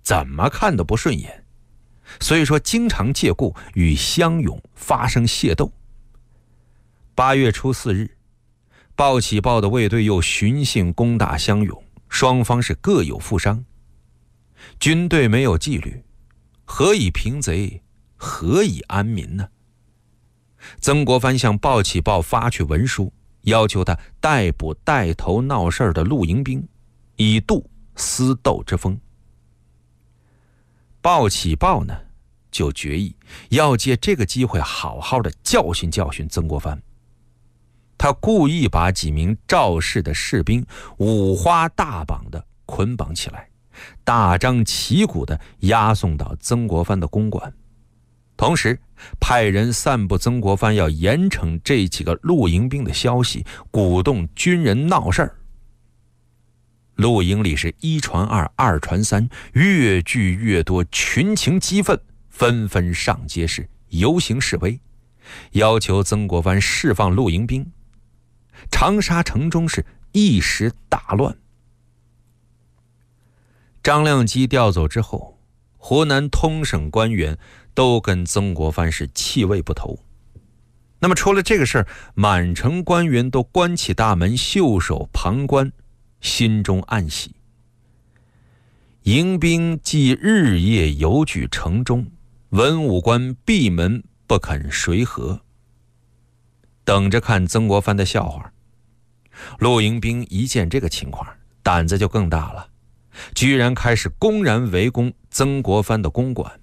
怎么看都不顺眼，所以说经常借故与湘勇发生械斗。8月初4日，鲍起豹的卫队又寻衅攻打湘勇，双方是各有负伤。军队没有纪律，何以平贼，何以安民呢？曾国藩向鲍起豹发去文书，要求他逮捕带头闹事的陆营兵，以度私斗之风。鲍起豹呢，就决意要借这个机会好好的教训教训曾国藩。他故意把几名肇事的士兵五花大绑的捆绑起来，大张旗鼓的押送到曾国藩的公馆，同时派人散布曾国藩要严惩这几个陆营兵的消息，鼓动军人闹事儿。陆营里是一传二，二传三，越聚越多，群情激愤，纷纷上街市游行示威，要求曾国藩释放陆营兵。长沙城中是一时大乱。张亮基调走之后，湖南通省官员都跟曾国藩是气味不投。那么除了这个事儿，满城官员都关起大门袖手旁观，心中暗喜。营兵既日夜游举城中，文武官闭门不肯随和，等着看曾国藩的笑话。陆营兵一见这个情况，胆子就更大了，居然开始公然围攻曾国藩的公馆。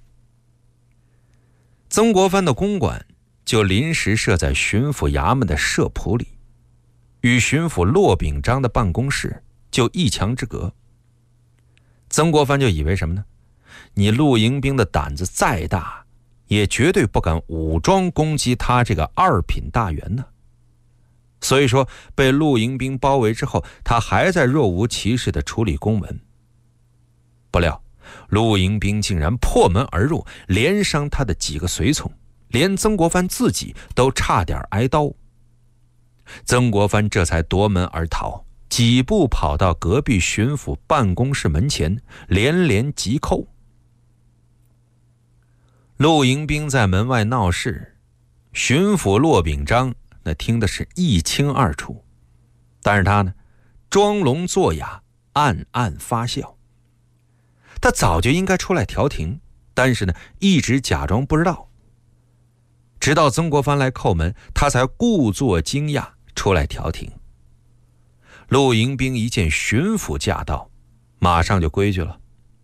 曾国藩的公馆就临时设在巡抚衙门的社圃里，与巡抚骆秉章的办公室就一墙之隔。曾国藩就以为什么呢？你陆营兵的胆子再大，也绝对不敢武装攻击他这个二品大员呢。所以说被陆营兵包围之后，他还在若无其事地处理公文。不料陆营兵竟然破门而入，连伤他的几个随从，连曾国藩自己都差点挨刀。曾国藩这才夺门而逃，几步跑到隔壁巡抚办公室门前，连连急叩。陆营兵在门外闹事，巡抚骆秉章那听的是一清二楚，但是他呢，装聋作哑，暗暗发笑。他早就应该出来调停，但是呢，一直假装不知道。直到曾国藩来叩门，他才故作惊讶出来调停。陆营兵一见巡抚驾到，马上就规矩了。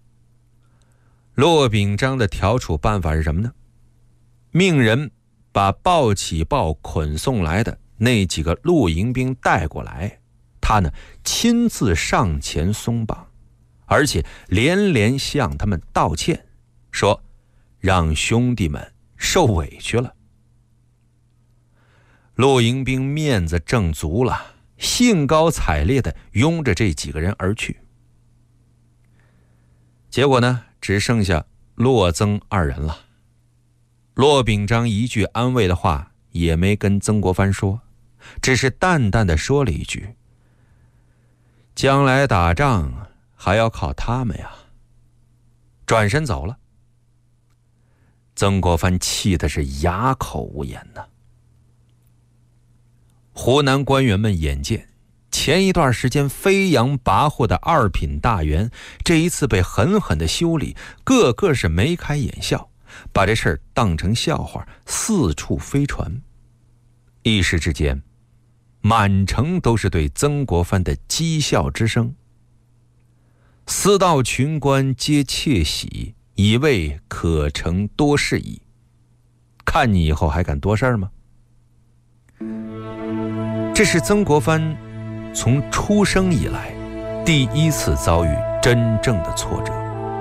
骆秉章的调处办法是什么呢？命人把鲍起豹捆送来的那几个陆营兵带过来，他呢亲自上前松绑，而且连连向他们道歉，说让兄弟们受委屈了。陆营兵面子挣足了，兴高采烈地拥着这几个人而去。结果呢，只剩下骆曾二人了。骆秉章一句安慰的话也没跟曾国藩说，只是淡淡地说了一句：将来打仗还要靠他们呀。转身走了。曾国藩气的是哑口无言呢。湖南官员们眼见前一段时间飞扬跋扈的二品大员，这一次被狠狠的修理，个个是眉开眼笑，把这事儿当成笑话，四处飞传。一时之间，满城都是对曾国藩的讥笑之声。私道群官皆窃喜，以为可成多事矣。看你以后还敢多事吗？这是曾国藩从出生以来第一次遭遇真正的挫折。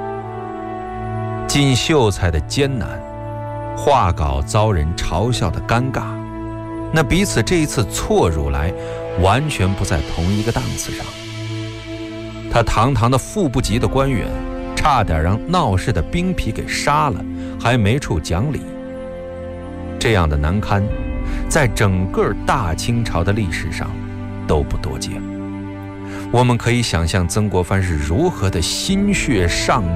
进秀才的艰难，画稿遭人嘲笑的尴尬，那彼此这一次错入来，完全不在同一个档次上。他堂堂的副部级的官员，差点让闹事的兵痞给杀了，还没处讲理。这样的难堪，在整个大清朝的历史上都不多见。我们可以想象曾国藩是如何的心血上